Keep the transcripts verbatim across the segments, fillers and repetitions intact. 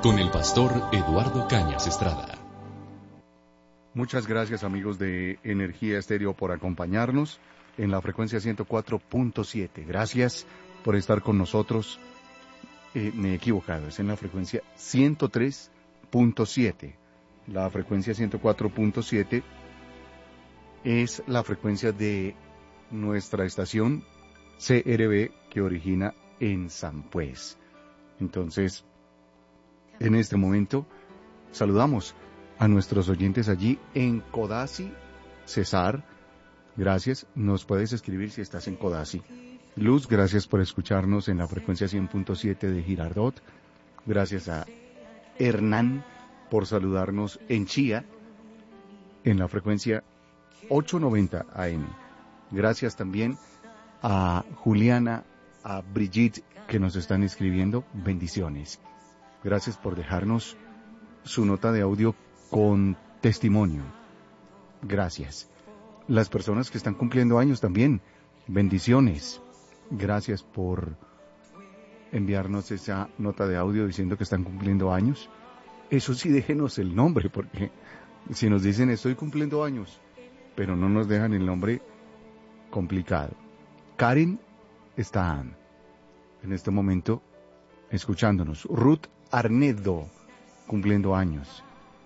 con el pastor Eduardo Cañas Estrada. Muchas gracias, amigos de Energía Estéreo, por acompañarnos en la frecuencia ciento cuatro punto siete. Gracias por estar con nosotros. Eh, me he equivocado, es en la frecuencia ciento tres punto siete. La frecuencia ciento cuatro punto siete es la frecuencia de nuestra estación C R B que origina en Sampués. Entonces, en este momento, saludamos a nuestros oyentes allí en Codazzi. César, gracias. Nos puedes escribir si estás en Codazzi. Luz, gracias por escucharnos en la frecuencia cien punto siete de Girardot. Gracias a Hernán por saludarnos en Chía, en la frecuencia ochocientos noventa A M. Gracias también a Juliana, a Brigitte, que nos están escribiendo. Bendiciones. Gracias por dejarnos su nota de audio con testimonio. Gracias. Las personas que están cumpliendo años también. Bendiciones. Gracias por enviarnos esa nota de audio diciendo que están cumpliendo años. Eso sí, déjenos el nombre, porque si nos dicen estoy cumpliendo años, pero no nos dejan el nombre, complicado. Karen está en este momento escuchándonos. Ruth Arnedo, cumpliendo años.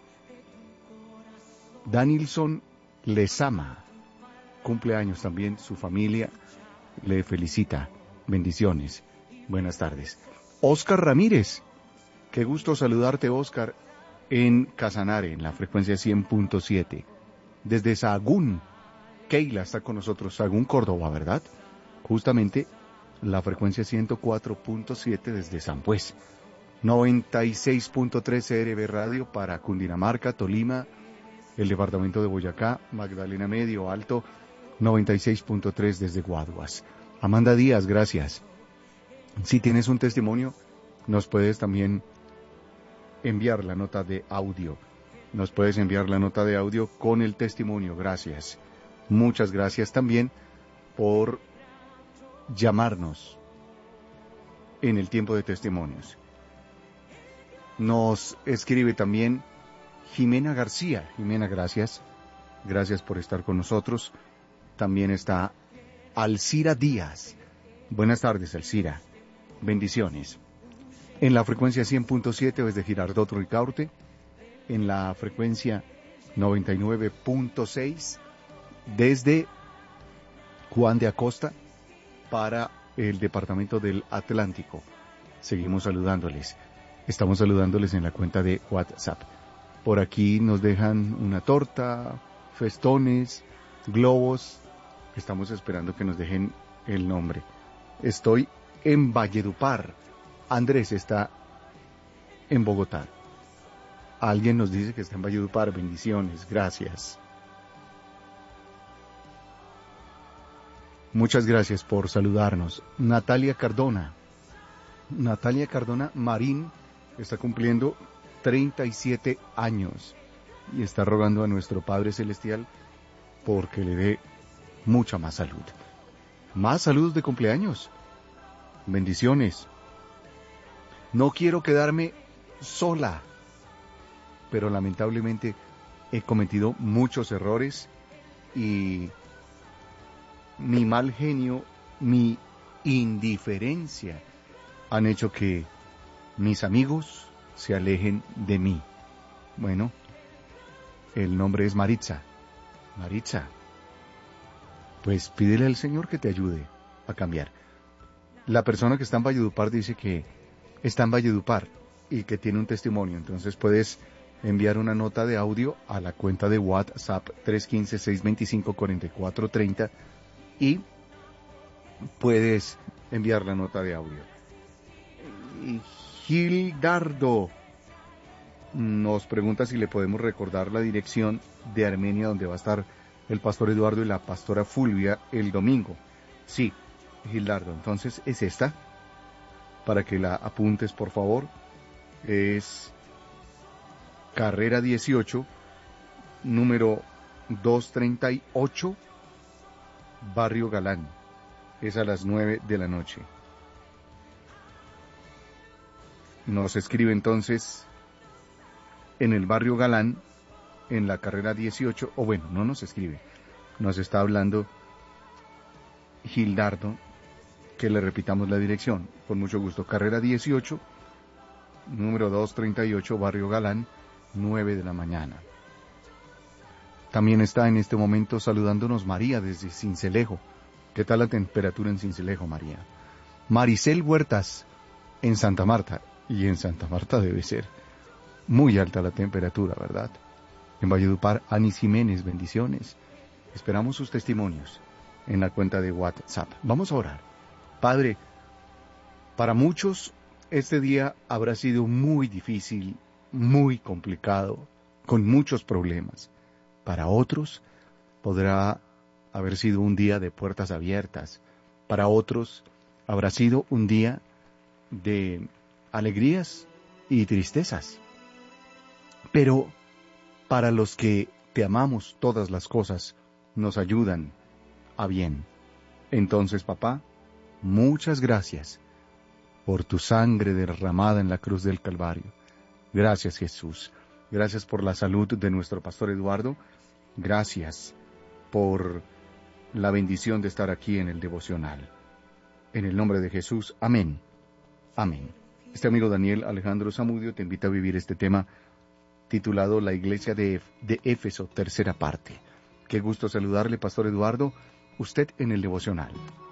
Danielson Lezama, cumple años también. Su familia le felicita. Bendiciones. Buenas tardes. Oscar Ramírez, qué gusto saludarte, Oscar, en Casanare, en la frecuencia cien punto siete. Desde Sahagún, Keila está con nosotros. Sahagún, Córdoba, ¿verdad? Justamente la frecuencia ciento cuatro punto siete desde Sampués. noventa y seis punto tres C R B Radio para Cundinamarca, Tolima, el departamento de Boyacá, Magdalena Medio, Alto, noventa y seis punto tres desde Guaduas. Amanda Díaz, gracias. Si tienes un testimonio, nos puedes también enviar la nota de audio. Nos puedes enviar la nota de audio con el testimonio. Gracias. Muchas gracias también por llamarnos en el tiempo de testimonios. Nos escribe también Jimena García. Jimena, gracias. Gracias por estar con nosotros. También está Alcira Díaz. Buenas tardes, Alcira. Bendiciones. En la frecuencia cien punto siete desde Girardot Ricaurte. En la frecuencia noventa y nueve punto seis desde Juan de Acosta para el departamento del Atlántico. Seguimos saludándoles. Estamos saludándoles en la cuenta de WhatsApp. Por aquí nos dejan una torta, festones, globos. Estamos esperando que nos dejen el nombre. Estoy en Valledupar. Andrés está en Bogotá. Alguien nos dice que está en Valledupar. Bendiciones, gracias. Muchas gracias por saludarnos. Natalia Cardona. Natalia Cardona Marín está cumpliendo treinta y siete años y está rogando a nuestro Padre Celestial porque le dé mucha más salud. Más salud de cumpleaños. Bendiciones. No quiero quedarme sola, pero lamentablemente he cometido muchos errores y mi mal genio, mi indiferencia han hecho que mis amigos se alejen de mí. Bueno, el nombre es Maritza. Maritza, pues pídele al Señor que te ayude a cambiar. La persona que está en Valledupar dice que está en Valledupar y que tiene un testimonio. Entonces puedes enviar una nota de audio a la cuenta de WhatsApp tres uno cinco, seis dos cinco, cuatro cuatro tres cero y puedes enviar la nota de audio. Y Gildardo nos pregunta si le podemos recordar la dirección de Armenia donde va a estar el pastor Eduardo y la pastora Fulvia el domingo. Sí, Gildardo, entonces es esta, para que la apuntes por favor. Es Carrera dieciocho, número doscientos treinta y ocho, Barrio Galán. Es a las nueve de la noche. Nos escribe entonces en el barrio Galán, en la carrera dieciocho, o bueno, no nos escribe, nos está hablando Gildardo, que le repitamos la dirección, con mucho gusto, carrera dieciocho, número doscientos treinta y ocho, barrio Galán, nueve de la mañana. También está en este momento saludándonos María desde Sincelejo. ¿Qué tal la temperatura en Sincelejo, María? Maricel Huertas, en Santa Marta, y en Santa Marta debe ser muy alta la temperatura, ¿verdad? En Valledupar, Anis Jiménez, bendiciones. Esperamos sus testimonios en la cuenta de WhatsApp. Vamos a orar. Padre, para muchos este día habrá sido muy difícil, muy complicado, con muchos problemas. Para otros podrá haber sido un día de puertas abiertas. Para otros habrá sido un día de alegrías y tristezas. Pero para los que te amamos, todas las cosas nos ayudan a bien. Entonces, papá, muchas gracias por tu sangre derramada en la cruz del Calvario. Gracias, Jesús. Gracias por la salud de nuestro pastor Eduardo. Gracias por la bendición de estar aquí en el devocional. En el nombre de Jesús, amén. Amén. Este amigo Daniel Alejandro Zamudio te invita a vivir este tema titulado La Iglesia de, de Éfeso, tercera parte. Qué gusto saludarle, pastor Eduardo, usted en el devocional.